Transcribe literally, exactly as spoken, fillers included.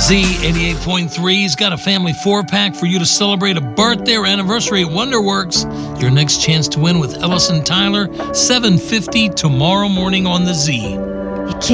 Z eighty-eight point three's got a family four-pack for you to celebrate a birthday or anniversary at Wonderworks. Your next chance to win with Ellis and Tyler, seven fifty tomorrow morning on the Z.